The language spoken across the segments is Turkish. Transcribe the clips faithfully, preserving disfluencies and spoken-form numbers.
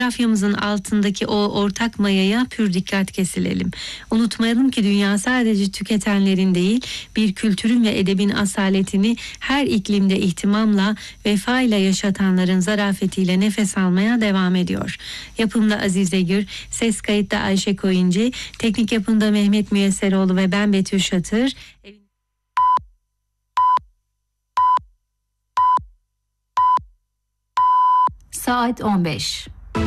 Coğrafyamızın altındaki o ortak mayaya pür dikkat kesilelim. Unutmayalım ki dünya sadece tüketenlerin değil, bir kültürün ve edebin asaletini her iklimde ihtimamla, vefayla yaşatanların zarafetiyle nefes almaya devam ediyor. Yapımda Azize Gür, ses kayıtta Ayşe Koyuncu, teknik yapımda Mehmet Müyesseroğlu ve ben Betül Şatır. Saat on beş.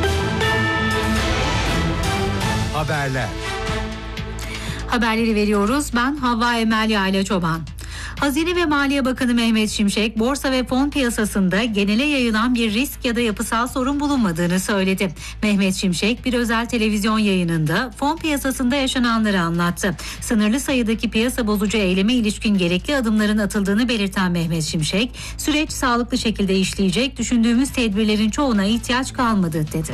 Haberler. Haberleri veriyoruz. Ben Havva Emel Yayla Çoban. Hazine ve Maliye Bakanı Mehmet Şimşek, borsa ve fon piyasasında genele yayılan bir risk ya da yapısal sorun bulunmadığını söyledi. Mehmet Şimşek bir özel televizyon yayınında fon piyasasında yaşananları anlattı. Sınırlı sayıdaki piyasa bozucu eyleme ilişkin gerekli adımların atıldığını belirten Mehmet Şimşek, süreç sağlıklı şekilde işleyecek, düşündüğümüz tedbirlerin çoğuna ihtiyaç kalmadı dedi.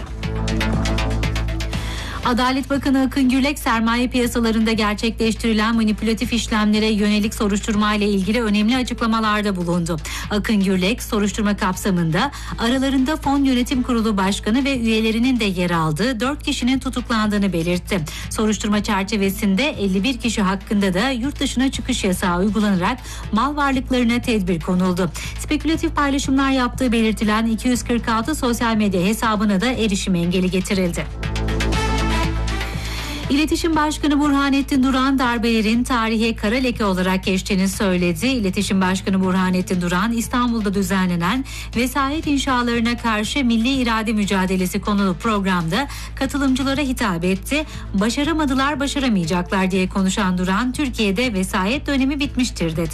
Adalet Bakanı Akın Gürlek, sermaye piyasalarında gerçekleştirilen manipülatif işlemlere yönelik soruşturma ile ilgili önemli açıklamalarda bulundu. Akın Gürlek, soruşturma kapsamında aralarında Fon Yönetim Kurulu Başkanı ve üyelerinin de yer aldığı dört kişinin tutuklandığını belirtti. Soruşturma çerçevesinde elli bir kişi hakkında da yurt dışına çıkış yasağı uygulanarak mal varlıklarına tedbir konuldu. Spekülatif paylaşımlar yaptığı belirtilen iki yüz kırk altı sosyal medya hesabına da erişim engeli getirildi. İletişim Başkanı Burhanettin Duran, darbelerin tarihe kara leke olarak geçtiğini söyledi. İletişim Başkanı Burhanettin Duran, İstanbul'da düzenlenen vesayet inşalarına karşı milli irade mücadelesi konulu programda katılımcılara hitap etti. Başaramadılar, başaramayacaklar diye konuşan Duran, Türkiye'de vesayet dönemi bitmiştir dedi.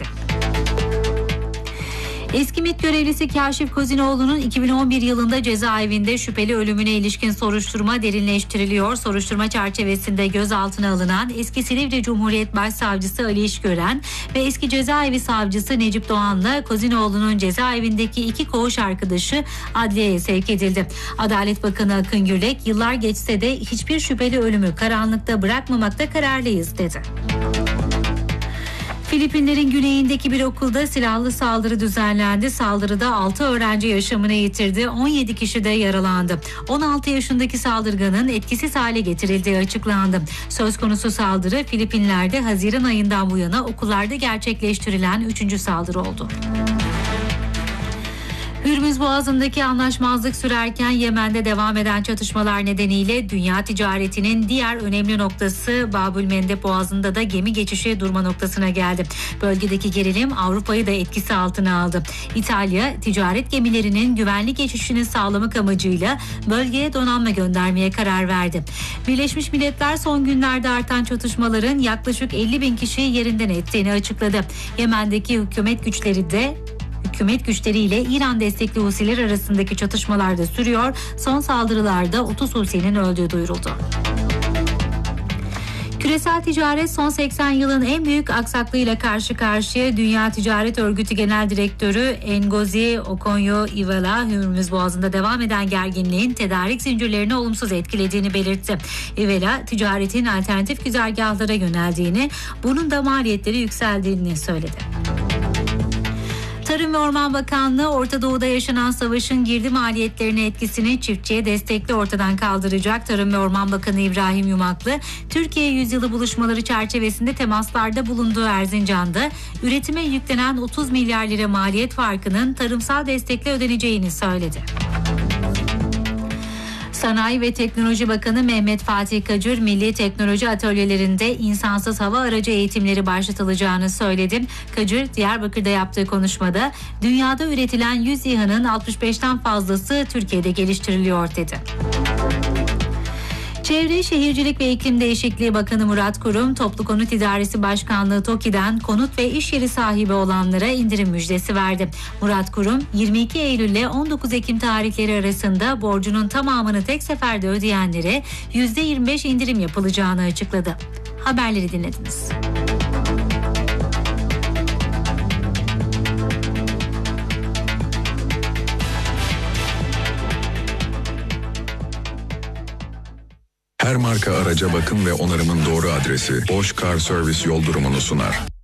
Eski MİT görevlisi Kaşif Kozinoğlu'nun iki bin on bir yılında cezaevinde şüpheli ölümüne ilişkin soruşturma derinleştiriliyor. Soruşturma çerçevesinde gözaltına alınan eski Silivri Cumhuriyet Başsavcısı Ali İşgören ve eski cezaevi savcısı Necip Doğan'la Kozinoğlu'nun cezaevindeki iki koğuş arkadaşı adliyeye sevk edildi. Adalet Bakanı Akın Gürlek, yıllar geçse de hiçbir şüpheli ölümü karanlıkta bırakmamakta kararlıyız dedi. Filipinlerin güneyindeki bir okulda silahlı saldırı düzenlendi. Saldırıda altı öğrenci yaşamını yitirdi, on yedi kişi de yaralandı. on altı yaşındaki saldırganın etkisiz hale getirildiği açıklandı. Söz konusu saldırı Filipinler'de Haziran ayından bu yana okullarda gerçekleştirilen üçüncü saldırı oldu. Hürmüz Boğazı'ndaki anlaşmazlık sürerken Yemen'de devam eden çatışmalar nedeniyle dünya ticaretinin diğer önemli noktası Babülmendeb Boğazı'nda da gemi geçişi durma noktasına geldi. Bölgedeki gerilim Avrupa'yı da etkisi altına aldı. İtalya, ticaret gemilerinin güvenli geçişini sağlamak amacıyla bölgeye donanma göndermeye karar verdi. Birleşmiş Milletler son günlerde artan çatışmaların yaklaşık elli bin kişiyi yerinden ettiğini açıkladı. Yemen'deki hükümet güçleri de Hükümet güçleriyle İran destekli Husiler arasındaki çatışmalar da sürüyor. Son saldırılarda otuz Husi'nin öldüğü duyuruldu. Küresel ticaret son seksen yılın en büyük aksaklığıyla karşı karşıya. Dünya Ticaret Örgütü Genel Direktörü Ngozi Okonjo-Iweala, Hürmüz Boğazı'nda devam eden gerginliğin tedarik zincirlerini olumsuz etkilediğini belirtti. Iweala, ticaretin alternatif güzergahlara yöneldiğini, bunun da maliyetleri yükseldiğini söyledi. Tarım ve Orman Bakanlığı, Orta Doğu'da yaşanan savaşın girdi maliyetlerine etkisini çiftçiye destekli ortadan kaldıracak. Tarım ve Orman Bakanı İbrahim Yumaklı, Türkiye Yüzyılı buluşmaları çerçevesinde temaslarda bulunduğu Erzincan'da üretime yüklenen otuz milyar lira maliyet farkının tarımsal destekle ödeneceğini söyledi. Sanayi ve Teknoloji Bakanı Mehmet Fatih Kacır, Milli Teknoloji Atölyelerinde insansız hava aracı eğitimleri başlatılacağını söyledi. Kacır, Diyarbakır'da yaptığı konuşmada, dünyada üretilen yüz İHA'nın altmış beşten fazlası Türkiye'de geliştiriliyor dedi. Çevre, Şehircilik ve İklim Değişikliği Bakanı Murat Kurum, Toplu Konut İdaresi Başkanlığı TOKİ'den konut ve iş yeri sahibi olanlara indirim müjdesi verdi. Murat Kurum, yirmi iki Eylül ile on dokuz Ekim tarihleri arasında borcunun tamamını tek seferde ödeyenlere yüzde yirmi beş indirim yapılacağını açıkladı. Haberleri dinlediniz. Her marka araca bakım ve onarımın doğru adresi Bosch Car Service yol durumunu sunar.